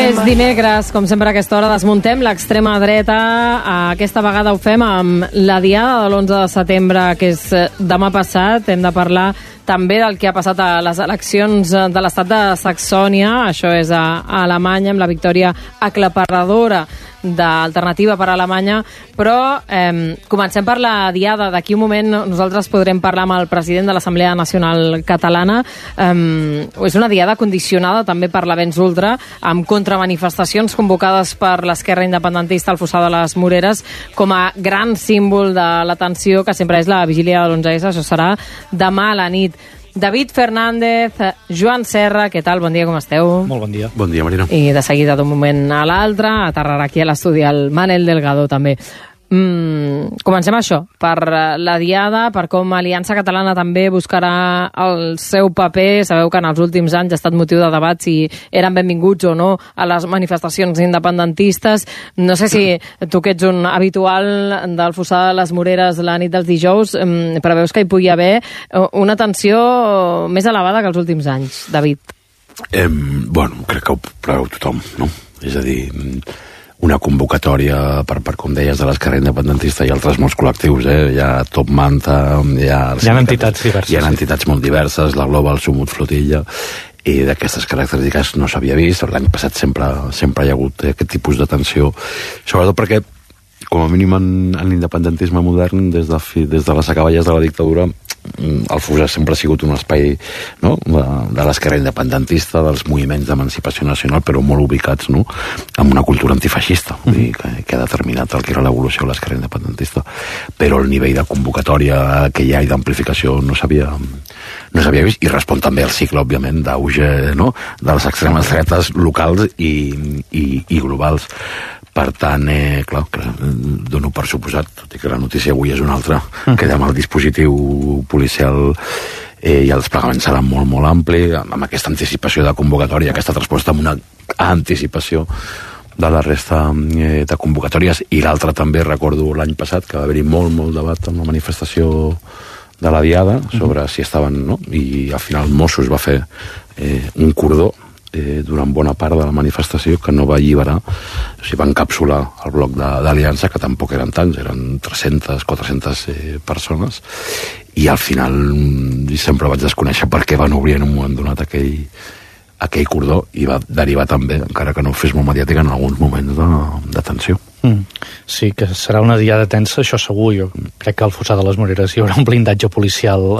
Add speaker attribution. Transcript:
Speaker 1: És dimecres, com sempre a aquesta hora desmuntem l'extrema dreta. Aquesta vegada ho fem amb la diada de l'11 de setembre, que és demà passat. Hem de parlar també del que ha passat a les eleccions de l'estat de Saxònia, això és a Alemanya, amb la victòria aclaparadora d'Alternativa per Alemanya, però comencem per la diada. D'aquí un moment nosaltres podrem parlar amb el president de l'Assemblea Nacional Catalana. És una diada condicionada també per l'avenç ultra, amb contramanifestacions convocades per l'esquerra independentista al Fossar de les Moreres com a gran símbol de la tensió que sempre és la vigília de l'11S. Això serà demà a la nit. David Fernández, Joan Serra, què tal? Bon dia, com esteu?
Speaker 2: Molt bon dia.
Speaker 3: Bon dia, Marina.
Speaker 1: I de seguida, d'un moment a l'altre, aterrarà aquí a l'estudi el Manel Delgado, també. Comencem això, per la diada, per com Aliança Catalana també buscarà el seu paper. Sabeu que en els últims anys ha estat motiu de debat si eren benvinguts o no a les manifestacions independentistes. No sé si tu, que ets un habitual del Fossar de les Moreres la nit dels dijous, preveus que hi pugui haver una tensió més elevada que els últims anys, David?
Speaker 3: Bueno, crec que ho preveu tothom, no? És a dir, una convocatòria per com deies, de l'esquerra independentista i altres molts col·lectius, Hi ha Top Manta, hi ha
Speaker 2: entitats diverses.
Speaker 3: Hi ha entitats molt diverses, la Global Sumut Flotilla, i d'aquestes característiques no s'havia vist. L'any passat sempre hi ha hagut aquest tipus de tensió, sobretot perquè, com a mínim en l'independentisme modern, des de les acaballes de la dictadura, el Fossar sempre ha sigut un espai, no?, de l'esquerra independentista, dels moviments d'emancipació nacional, però molt ubicats, no?, amb una cultura antifeixista, que ha determinat el que era l'evolució de l'esquerra independentista. Però el nivell de convocatòria que hi ha i d'amplificació no s'havia vist, i respon també al cicle, òbviament, d'auge, no?, de les extremes dretes locals i globals. Per tant, clar, dono per suposat, tot i que la notícia avui és una altra, que amb el dispositiu policial i el desplegament serà molt, molt ampli, amb aquesta anticipació de convocatòria, aquesta resposta amb una anticipació de la resta de convocatòries. I l'altra també, recordo l'any passat, que va haver-hi molt debat en la manifestació de la Diada sobre si estaven, no? I al final Mossos va fer un cordó durant bona part de la manifestació que no va alliberar, o sigui, va encapsular el bloc d'Aliança, que tampoc eren tants, eren 400 persones, i al final sempre vaig desconèixer per què van obrir en un moment donat aquell cordó, i va derivar també, encara que no ho fes molt mediàtic, en alguns moments de tensió.
Speaker 2: Sí, que serà una diada tensa, això segur. Jo crec que al Fossar de les Moreres hi haurà un blindatge policial